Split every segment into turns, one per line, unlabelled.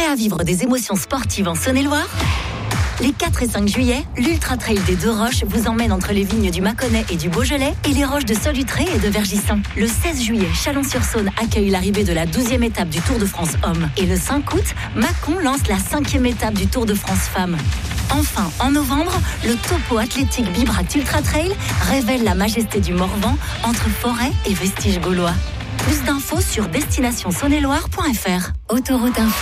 à vivre des émotions sportives en Saône-et-Loire ? Les 4 et 5 juillet, l'Ultra Trail des Deux Roches vous emmène entre les vignes du Mâconnais et du Beaujolais et les roches de Solutré et de Vergisson. Le 16 juillet, Chalon-sur-Saône accueille l'arrivée de la 12e étape du Tour de France Hommes. Et le 5 août, Mâcon lance la 5e étape du Tour de France Femmes. Enfin, en novembre, le topo athlétique Bibract Ultra Trail révèle la majesté du Morvan entre forêt et vestiges gaulois. Plus d'infos sur destinationsaône-et-loire.fr. Autoroute Info.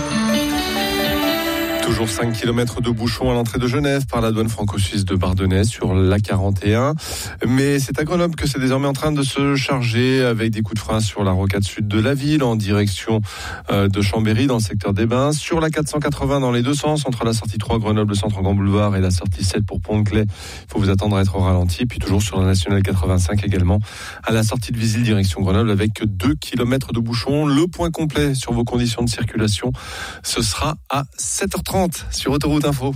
Toujours 5 km de bouchons à l'entrée de Genève par la douane franco-suisse de Bardonnay sur l'A41. Mais c'est à Grenoble que c'est désormais en train de se charger avec des coups de frein sur la rocade sud de la ville en direction de Chambéry dans le secteur des Bains. Sur la 480 dans les deux sens entre la sortie 3 Grenoble Centre Grand Boulevard et la sortie 7 pour Pont-de-Claix. Il faut vous attendre à être au ralenti. Puis toujours sur la nationale 85 également à la sortie de Visil direction Grenoble avec 2 km de bouchons. Le point complet sur vos conditions de circulation, ce sera à 7h30. Sur Autoroute Info.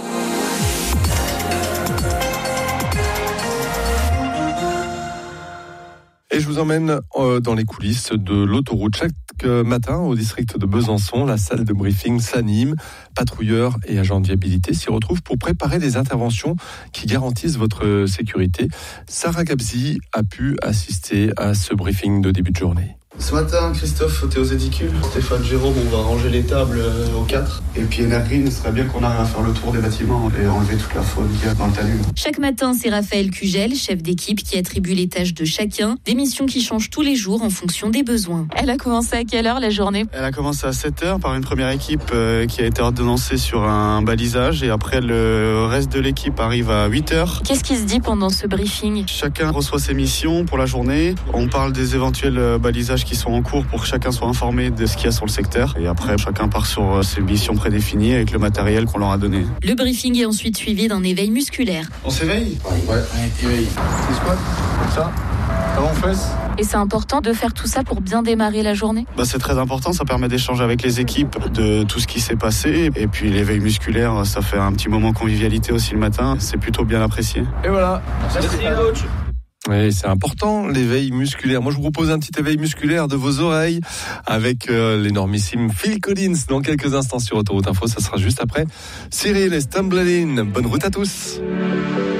Et je vous emmène dans les coulisses de l'autoroute. Chaque matin, au district de Besançon, la salle de briefing s'anime. Patrouilleurs et agents de viabilité s'y retrouvent pour préparer des interventions qui garantissent votre sécurité. Sarah Gabzi a pu assister à ce briefing de début de journée.
Ce matin, Christophe, t'es aux édicules. Stéphane, Jérôme, on va ranger les tables aux 4. Et puis Energreen, ce serait bien qu'on arrive à faire le tour des bâtiments et enlever toute la faune qu'il y a dans le talus.
Chaque matin, c'est Raphaël Cugel, chef d'équipe, qui attribue les tâches de chacun. Des missions qui changent tous les jours en fonction des besoins.
Elle a commencé à quelle heure la journée ?
Elle a commencé à 7h par une première équipe qui a été ordonnancée sur un balisage. Et après, le reste de l'équipe arrive à 8h.
Qu'est-ce qui se dit pendant ce briefing ?
Chacun reçoit ses missions pour la journée. On parle des éventuels balisages qui sont en cours pour que chacun soit informé de ce qu'il y a sur le secteur. Et après, chacun part sur ses missions prédéfinies avec le matériel qu'on leur a donné.
Le briefing est ensuite suivi d'un éveil musculaire.
On s'éveille ? Ouais, éveille. C'est squat, comme ça. Avant fesses.
Et c'est important de faire tout ça pour bien démarrer la journée ?
C'est très important, ça permet d'échanger avec les équipes de tout ce qui s'est passé. Et puis l'éveil musculaire, ça fait un petit moment convivialité aussi le matin. C'est plutôt bien apprécié. Et voilà. Merci coach.
Oui, c'est important, l'éveil musculaire. Moi, je vous propose un petit éveil musculaire de vos oreilles avec l'énormissime Phil Collins dans quelques instants sur Autoroute Info. Ça sera juste après Cyril et Stumbling. Bonne route à tous.